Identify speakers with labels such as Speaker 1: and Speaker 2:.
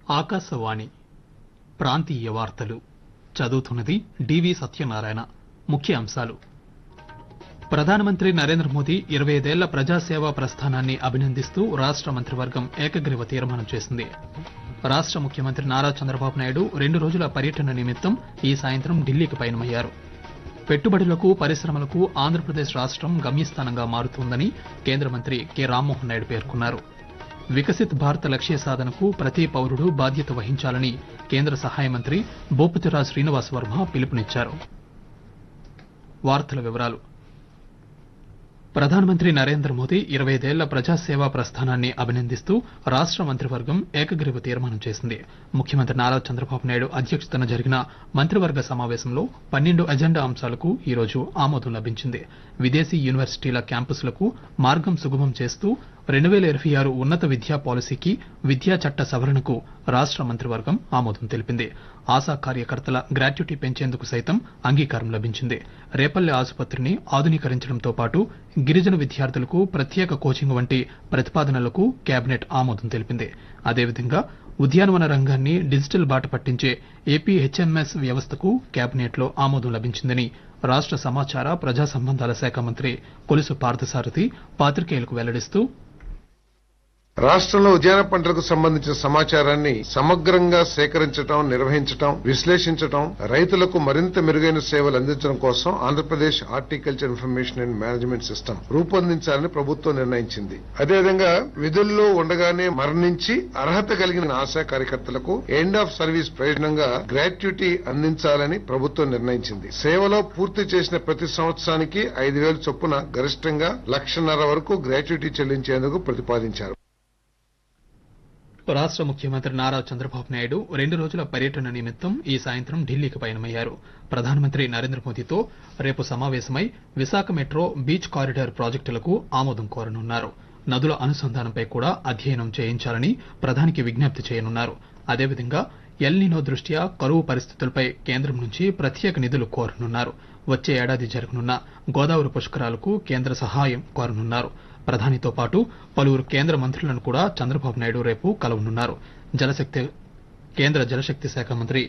Speaker 1: ఆకాశవాణి ప్రాంతీయ వార్తలు చదువుతున్నది డివి సత్యనారాయణ. ముఖ్య అంశాలు: ప్రధానమంత్రి నరేంద్ర మోదీ 25 ఏళ్ల ప్రజాసేవా ప్రస్థానాన్ని అభినందిస్తూ రాష్ట మంత్రివర్గం ఏకగ్రీవ తీర్మానం చేసింది. రాష్ట ముఖ్యమంత్రి నారా చంద్రబాబు నాయుడు 2 రోజుల పర్యటన నిమిత్తం ఈ సాయంత్రం ఢిల్లీకి పయనమయ్యారు. పెట్టుబడులకు, పరిశ్రమలకు ఆంధ్రప్రదేశ్ రాష్టం గమ్యస్థానంగా మారుతోందని కేంద్ర మంత్రి కె రామ్మోహన్ నాయుడు పేర్కొన్నారు. వికసిత్ భారత్ లక్ష్య సాధనకు ప్రతి పౌరుడు బాధ్యత వహించాలని కేంద్ర సహాయ మంత్రి భూపతిరాజ్ శ్రీనివాస్ వర్మ పిలుపునిచ్చారు. వార్తల వివరాలు: ప్రధానమంత్రి నరేంద్ర మోదీ 25 ఏళ్ల ప్రజాసేవా ప్రస్థానాన్ని అభినందిస్తూ రాష్ట మంత్రివర్గం ఏకగ్రీవ తీర్మానం చేసింది. ముఖ్యమంత్రి నారా చంద్రబాబు నాయుడు అధ్యక్షతన జరిగిన మంత్రివర్గ సమావేశంలో 12 ఎజెండా అంశాలకు ఈ రోజు ఆమోదం లభించింది. విదేశీ యూనివర్సిటీల క్యాంపస్లకు మార్గం సుగమం చేస్తూ 2026 ఉన్నత విద్యా పాలసీకి, విద్యా చట్ట సవరణకు రాష్ట మంత్రివర్గం ఆమోదం తెలిపింది. ఆశా కార్యకర్తల గ్రాట్యుటీ పెంచేందుకు సైతం అంగీకారం లభించింది. రేపల్లె ఆసుపత్రిని ఆధునీకరించడంతో పాటు గిరిజన విద్యార్థులకు ప్రత్యేక కోచింగ్ వంటి ప్రతిపాదనలకు కేబినెట్ ఆమోదం తెలిపింది. అదేవిధంగా ఉద్యానవన రంగాన్ని డిజిటల్ బాట పట్టించే ఏపీ హెచ్ఎంఎస్ వ్యవస్థకు కేబినెట్లో ఆమోదం లభించిందని రాష్ట సమాచార, ప్రజా సంబంధాల శాఖ మంత్రి కొలుసు పార్థసారథి పాత్రికేయులకు వెల్లడిస్తూ,
Speaker 2: రాష్ట్రంలో ఉద్యాన పంటలకు సంబంధించిన సమాచారాన్ని సమగ్రంగా సేకరించడం, నిర్వహించడం, విశ్లేషించడం, రైతులకు మరింత మెరుగైన సేవలు అందించడం కోసం Andhra Pradesh horticulture information and management system రూపొందించాలని ప్రభుత్వం నిర్ణయించింది. అదేవిధంగా విధుల్లో ఉండగానే మరణించి అర్హత కలిగిన ఆశా కార్యకర్తలకు ఎండ్ ఆఫ్ సర్వీస్ ప్రయోజనంగా గ్రాట్యుటీ అందించాలని ప్రభుత్వం నిర్ణయించింది. సేవలో పూర్తి చేసిన ప్రతి సంవత్సరానికి 5,000 చొప్పున గరిష్టంగా 1,50,000 వరకు గ్రాట్యుటీ చెల్లించేందుకు ప్రతిపాదించారు.
Speaker 1: రాష్ట ముఖ్యమంత్రి నారా చంద్రబాబు నాయుడు 2 రోజుల పర్యటన నిమిత్తం ఈ సాయంత్రం ఢిల్లీకి పయనమయ్యారు. ప్రధానమంత్రి నరేంద్ర మోదీతో రేపు సమావేశమై విశాఖ మెట్రో, బీచ్ కారిడార్ ప్రాజెక్టులకు ఆమోదం కోరనున్నారు. నదుల అనుసంధానంపై కూడా అధ్యయనం చేయించాలని ప్రధానికి విజ్ఞప్తి చేయనున్నారు. అదేవిధంగా ఎల్నినో దృష్ట్యా కరువు పరిస్థితులపై కేంద్రం నుంచి ప్రత్యేక నిధులు కోరనున్నారు. వచ్చే ఏడాది జరగనున్న గోదావరి పుష్కరాలకు కేంద్ర సహాయం కోరనున్నారు. ప్రధానితో పాటు పలువురు కేంద్ర మంత్రులను కూడా చంద్రబాబు నాయుడు రేపు కలవనున్నారు. కేంద్ర జలశక్తి శాఖ మంత్రి